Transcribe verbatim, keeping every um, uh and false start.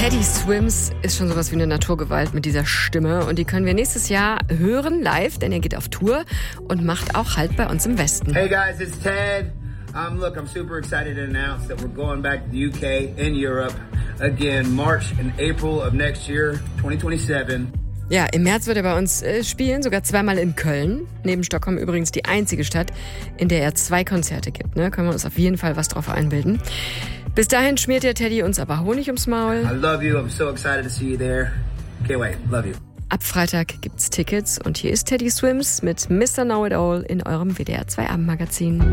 Teddy Swims ist schon sowas wie eine Naturgewalt mit dieser Stimme. Und die können wir nächstes Jahr hören live, denn er geht auf Tour und macht auch Halt bei uns im Westen. Hey guys, it's Ted. Um, look, I'm super excited to announce that we're going back to the U K and Europe again, March and April of next year, twenty twenty-seven. Ja, im März wird er bei uns äh, spielen, sogar zweimal in Köln. Neben Stockholm übrigens die einzige Stadt, in der er zwei Konzerte gibt. Ne? Können wir uns auf jeden Fall was drauf einbilden. Bis dahin schmiert der Teddy uns aber Honig ums Maul. I love you. I'm so excited to see you there. Can't wait. Love you. Ab Freitag gibt's Tickets und hier ist Teddy Swims mit Mister Know-It-All in eurem W D R zwei Abendmagazin.